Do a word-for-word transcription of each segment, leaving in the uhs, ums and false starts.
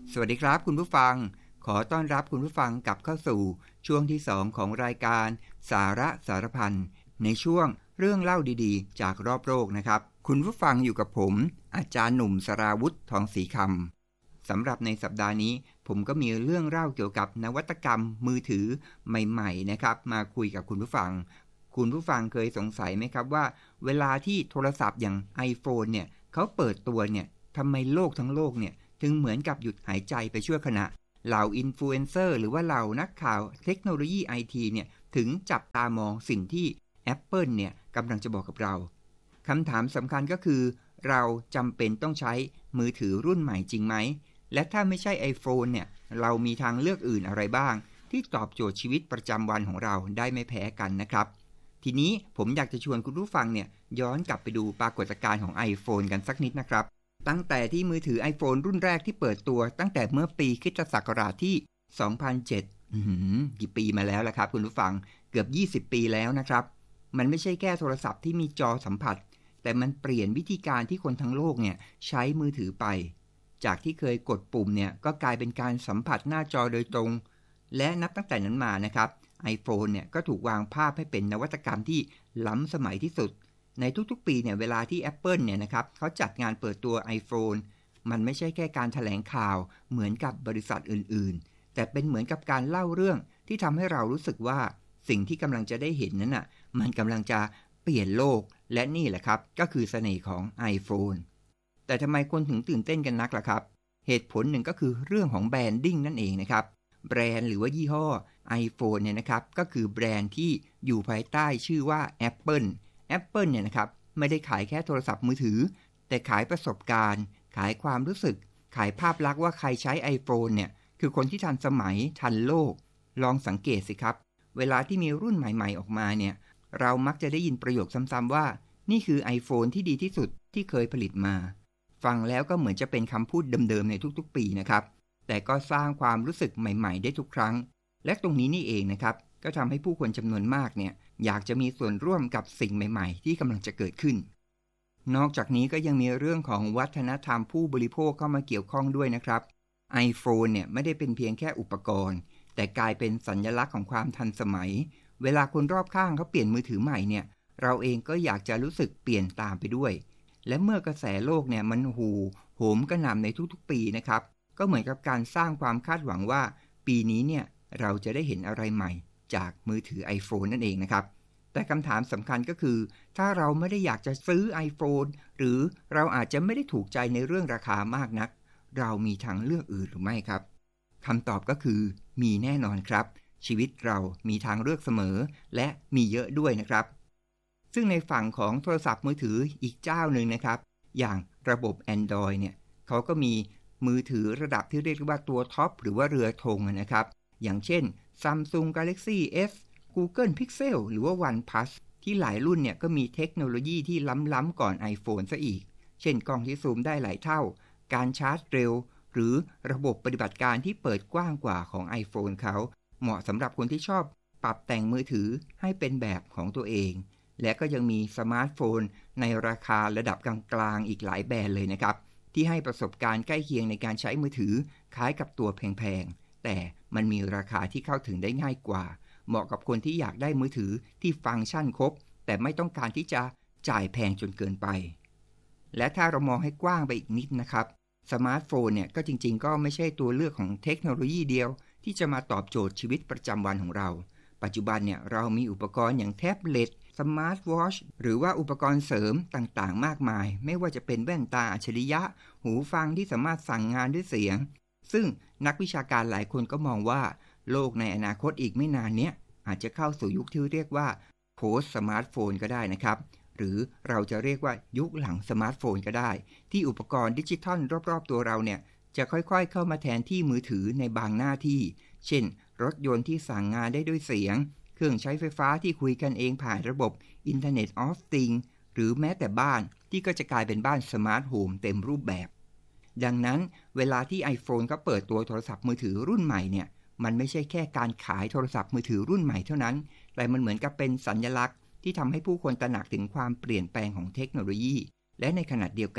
สวัสดีครับคุณผู้ฟังขอต้อนรับคุณผู้ฟังกลับเข้าสู่ช่วงที่สองของรายการสาระสารพันในช่วงเรื่องเล่าดีๆจากรอบโลกนะครับคุณผู้ฟังอยู่กับผมอาจารย์หนุ่มสราวุธทองศรีคำสำหรับในสัปดาห์นี้ผมก็มีเรื่องเล่าเกี่ยวกับนวัตกรรมมือถือใหม่ๆนะครับมาคุยกับคุณผู้ฟังคุณผู้ฟังเคยสงสัยไหมครับว่าเวลาที่โทรศัพท์อย่าง iPhone เนี่ยเขาเปิดตัวเนี่ยทำไมโลกทั้งโลกเนี่ยถึงเหมือนกับหยุดหายใจไปชั่วขณะเหล่าอินฟลูเอนเซอร์หรือว่าเหล่านักข่าวเทคโนโลยี ไอ ที เนี่ยถึงจับตามองสิ่งที่ Apple เนี่ยกำลังจะบอกกับเราคำถามสำคัญก็คือเราจำเป็นต้องใช้มือถือรุ่นใหม่จริงไหมและถ้าไม่ใช่ iPhone เนี่ยเรามีทางเลือกอื่นอะไรบ้างที่ตอบโจทย์ชีวิตประจำวันของเราได้ไม่แพ้กันนะครับทีนี้ผมอยากจะชวนคุณผู้ฟังเนี่ยย้อนกลับไปดูปรากฏการณ์ของ iPhone กันสักนิดนะครับตั้งแต่ที่มือถือ iPhone รุ่นแรกที่เปิดตัวตั้งแต่เมื่อปีคริสตศักราชที่สองพันเจ็ดอื้อหือกี่ปีมาแล้วล่ะครับคุณผู้ฟังเกือบยี่สิบปีแล้วนะครับมันไม่ใช่แค่โทรศัพท์ที่มีจอสัมผัสแต่มันเปลี่ยนวิธีการที่คนทั้งโลกเนี่ยใช้มือถือไปจากที่เคยกดปุ่มเนี่ยก็กลายเป็นการสัมผัสหน้าจอโดยตรงและนับตั้งแต่นั้นมานะครับ iPhone เนี่ยก็ถูกวางภาพให้เป็นนวัตกรรมที่ล้ำสมัยที่สุดในทุกๆปีเนี่ยเวลาที่ Apple เนี่ยนะครับเขาจัดงานเปิดตัว iPhone มันไม่ใช่แค่การแถลงข่าวเหมือนกับบริษัทอื่นๆแต่เป็นเหมือนกับการเล่าเรื่องที่ทำให้เรารู้สึกว่าสิ่งที่กำลังจะได้เห็นนั้นน่ะมันกำลังจะเปลี่ยนโลกและนี่แหละครับก็คือเสน่ห์ของ iPhone แต่ทำไมคนถึงตื่นเต้นกันนักล่ะครับเหตุผลหนึ่งก็คือเรื่องของแบรนดิ้งนั่นเองนะครับแบรนด์หรือว่ายี่ห้อ iPhone เนี่ยนะครับก็คือแบรนด์ที่อยู่ภายใต้ชื่อว่า Apple Apple เนี่ยนะครับไม่ได้ขายแค่โทรศัพท์มือถือแต่ขายประสบการณ์ขายความรู้สึกขายภาพลักษณ์ว่าใครใช้ iPhone เนี่ยคือคนที่ทันสมัยทันโลกลองสังเกตสิครับเวลาที่มีรุ่นใหม่ๆออกมาเนี่ยเรามักจะได้ยินประโยคซ้ำๆว่านี่คือ iPhone ที่ดีที่สุดที่เคยผลิตมาฟังแล้วก็เหมือนจะเป็นคำพูดเดิมๆในทุกๆปีนะครับแต่ก็สร้างความรู้สึกใหม่ๆได้ทุกครั้งและตรงนี้นี่เองนะครับก็ทำให้ผู้คนจำนวนมากเนี่ยอยากจะมีส่วนร่วมกับสิ่งใหม่ๆที่กำลังจะเกิดขึ้นนอกจากนี้ก็ยังมีเรื่องของวัฒนธรรมผู้บริโภคเข้ามาเกี่ยวข้องด้วยนะครับ iPhone เนี่ยไม่ได้เป็นเพียงแค่อุปกรณ์แต่กลายเป็นสัญลักษณ์ของความทันสมัยเวลาคนรอบข้างเขาเปลี่ยนมือถือใหม่เนี่ยเราเองก็อยากจะรู้สึกเปลี่ยนตามไปด้วยและเมื่อกระแสโลกเนี่ยมันหูโหมกระหน่ำในทุกๆปีนะครับก็เหมือนกับการสร้างความคาดหวังว่าปีนี้เนี่ยเราจะได้เห็นอะไรใหม่จากมือถือ iPhone นั่นเองนะครับแต่คำถามสำคัญก็คือถ้าเราไม่ได้อยากจะซื้อ iPhone หรือเราอาจจะไม่ได้ถูกใจในเรื่องราคามากนักเรามีทางเลือกอื่นหรือไม่ครับคำตอบก็คือมีแน่นอนครับชีวิตเรามีทางเลือกเสมอและมีเยอะด้วยนะครับซึ่งในฝั่งของโทรศัพท์มือถืออีกเจ้าหนึ่งนะครับอย่างระบบ Android เนี่ยเขาก็มีมือถือระดับที่เรียกว่าตัวท็อปหรือว่าเรือธงนะครับอย่างเช่น Samsung Galaxy S Google Pixel หรือว่า OnePlus ที่หลายรุ่นเนี่ยก็มีเทคโนโลยีที่ล้ำๆก่อน iPhone ซะอีกเช่นกล้องที่ซูมได้หลายเท่าการชาร์จเร็วหรือระบบปฏิบัติการที่เปิดกว้างกว่าของ iPhone เขาเหมาะสำหรับคนที่ชอบปรับแต่งมือถือให้เป็นแบบของตัวเองและก็ยังมีสมาร์ทโฟนในราคาระดับกลางๆอีกหลายแบรนด์เลยนะครับที่ให้ประสบการณ์ใกล้เคียงในการใช้มือถือคล้ายกับตัวแพงๆแต่มันมีราคาที่เข้าถึงได้ง่ายกว่าเหมาะกับคนที่อยากได้มือถือที่ฟังก์ชันครบแต่ไม่ต้องการที่จะจ่ายแพงจนเกินไปและถ้าเรามองให้กว้างไปอีกนิดนะครับสมาร์ทโฟนเนี่ยก็จริงๆก็ไม่ใช่ตัวเลือกของเทคโนโลยีเดียวที่จะมาตอบโจทย์ชีวิตประจำวันของเราปัจจุบันเนี่ยเรามีอุปกรณ์อย่างแท็บเล็ตสมาร์ทวอชหรือว่าอุปกรณ์เสริมต่างๆมากมายไม่ว่าจะเป็นแว่นตาอัจฉริยะหูฟังที่สามารถสั่งงานด้วยเสียงซึ่งนักวิชาการหลายคนก็มองว่าโลกในอนาคตอีกไม่นานเนี้ยอาจจะเข้าสู่ยุคที่เรียกว่า post smartphone ก็ได้นะครับหรือเราจะเรียกว่ายุคหลังสมาร์ทโฟนก็ได้ที่อุปกรณ์ดิจิทัลรอบๆตัวเราเนี่ยจะค่อยๆเข้ามาแทนที่มือถือในบางหน้าที่เช่นรถยนต์ที่สั่งงานได้ด้วยเสียงเครื่องใช้ไฟฟ้าที่คุยกันเองผ่านระบบ Internet of Things หรือแม้แต่บ้านที่ก็จะกลายเป็นบ้านสมาร์ทโฮมเต็มรูปแบบดังนั้นเวลาที่ iPhone ก็เปิดตัวโทรศัพท์มือถือรุ่นใหม่เนี่ยมันไม่ใช่แค่การขายโทรศัพท์มือถือรุ่นใหม่เท่านั้นแต่มันเหมือนกับเป็นสัญลักษณ์ที่ทำให้ผู้คนตระหนักถึงความเปลี่ยนแปลงของเทคโนโลยีและในขณะเดียวกัน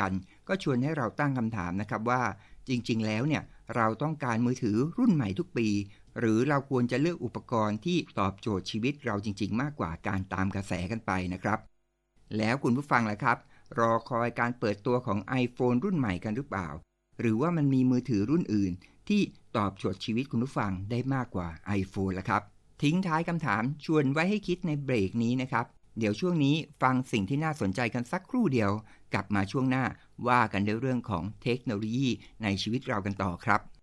ก็ชวนให้เราตั้งคำถามนะครับว่าจริงๆแล้วเนี่ยเราต้องการมือถือรุ่นใหม่ทุกปีหรือเราควรจะเลือกอุปกรณ์ที่ตอบโจทย์ชีวิตเราจริงๆมากกว่าการตามกระแสกันไปนะครับแล้วคุณผู้ฟังล่ะครับรอคอยการเปิดตัวของ iPhone รุ่นใหม่กันหรือเปล่าหรือว่ามันมีมือถือรุ่นอื่นที่ตอบโจทย์ชีวิตคุณผู้ฟังได้มากกว่า iPhone ล่ะครับทิ้งท้ายคำถามชวนไว้ให้คิดในเบรกนี้นะครับเดี๋ยวช่วงนี้ฟังสิ่งที่น่าสนใจกันสักครู่เดียวกลับมาช่วงหน้าว่ากันในเรื่องของเทคโนโลยีในชีวิตเรากันต่อครับ